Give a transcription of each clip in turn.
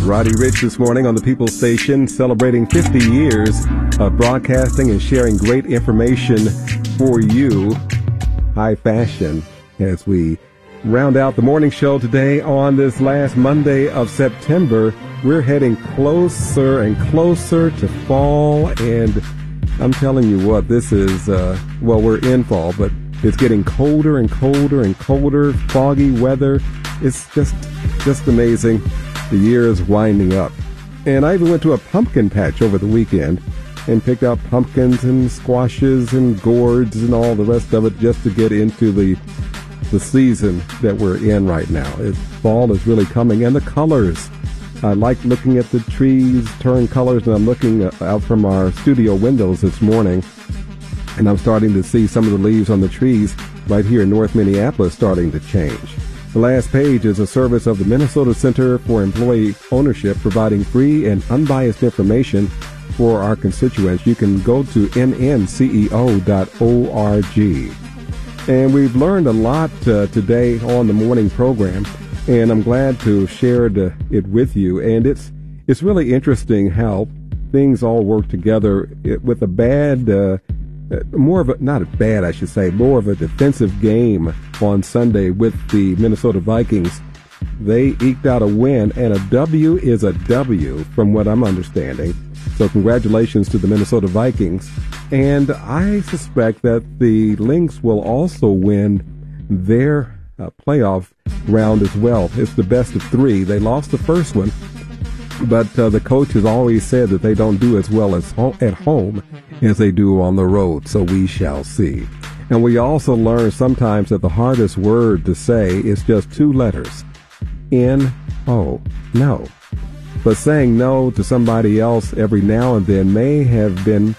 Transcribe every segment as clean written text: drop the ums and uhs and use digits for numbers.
Roddy Ricch this morning on the People Station, celebrating 50 years of broadcasting and sharing great information for you. High fashion as we round out the morning show today on this last Monday of September. We're heading closer and closer to fall, and I'm telling you what, this is, we're in fall, but it's getting colder and colder and colder, foggy weather. It's just amazing. The year is winding up. And I even went to a pumpkin patch over the weekend and picked out pumpkins and squashes and gourds and all the rest of it just to get into the season that we're in right now. Fall is really coming, and the colors. I like looking at the trees turn colors, and I'm looking out from our studio windows this morning, and I'm starting to see some of the leaves on the trees right here in North Minneapolis starting to change. The last page is a service of the Minnesota Center for Employee Ownership, providing free and unbiased information for our constituents. You can go to mnceo.org. And we've learned a lot today on the morning program, and I'm glad to share it with you. And it's really interesting how things all work together with a bad more of a defensive game on Sunday with the Minnesota Vikings. They eked out a win, and a W is a W from what I'm understanding. So congratulations to the Minnesota Vikings. And I suspect that the Lynx will also win their playoff round as well. It's the best of three. They lost the first one, but the coach has always said that they don't do as well as at home as they do on the road, so we shall see. And we also learn sometimes that the hardest word to say is just two letters. N-O. No. But saying no to somebody else every now and then may have been,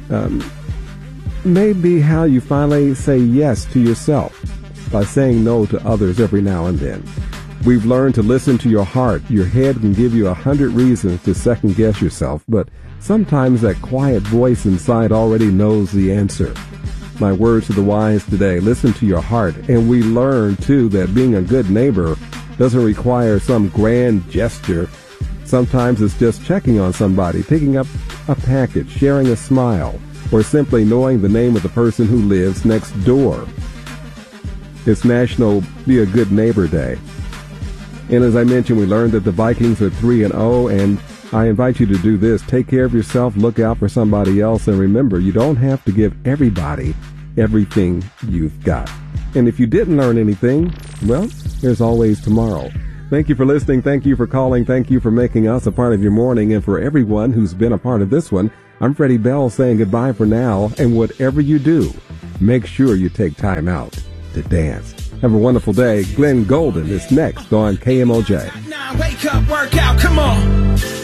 maybe how you finally say yes to yourself, by saying no to others every now and then. We've learned to listen to your heart. Your head can give you 100 reasons to second guess yourself, but sometimes that quiet voice inside already knows the answer. My words to the wise today: listen to your heart. And we learn, too, that being a good neighbor doesn't require some grand gesture. Sometimes it's just checking on somebody, picking up a package, sharing a smile, or simply knowing the name of the person who lives next door. It's National Be a Good Neighbor Day. And as I mentioned, we learned that the Vikings are 3-0, and I invite you to do this. Take care of yourself, look out for somebody else, and remember, you don't have to give everybody everything you've got. And if you didn't learn anything, well, there's always tomorrow. Thank you for listening. Thank you for calling. Thank you for making us a part of your morning. And for everyone who's been a part of this one, I'm Freddie Bell saying goodbye for now. And whatever you do, make sure you take time out to dance. Have a wonderful day. Glenn Golden is next on KMOJ. Now wake up, work out, come on.